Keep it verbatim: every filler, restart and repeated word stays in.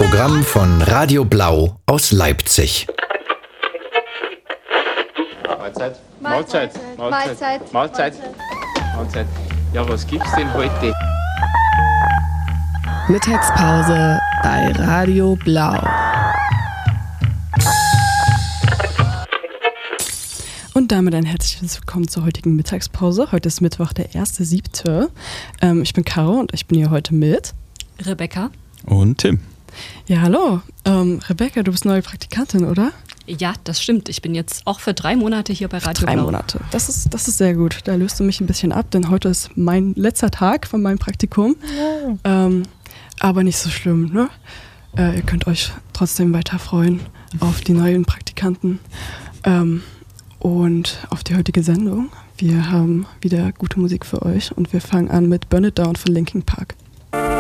Programm von Radio Blau aus Leipzig. Mahlzeit. Mahlzeit. Mahlzeit. Mahlzeit. Mahlzeit. Ja, was gibt's denn heute? Mittagspause bei Radio Blau. Und damit ein herzliches Willkommen zur heutigen Mittagspause. Heute ist Mittwoch, der erste siebte Ähm, ich bin Caro und ich bin hier heute mit Rebecca. Und Tim. Ja, hallo. Ähm, Rebecca, du bist neue Praktikantin, oder? Ja, das stimmt. Ich bin jetzt auch für drei Monate hier bei Radio Drei Blau. Monate. Das ist, das ist sehr gut. Da löst du mich ein bisschen ab, denn heute ist mein letzter Tag von meinem Praktikum. Ja. Ähm, aber nicht so schlimm, ne? Äh, ihr könnt euch trotzdem weiter freuen auf die neuen Praktikanten ähm, und auf die heutige Sendung. Wir haben wieder gute Musik für euch und wir fangen an mit Burn It Down von Linkin Park.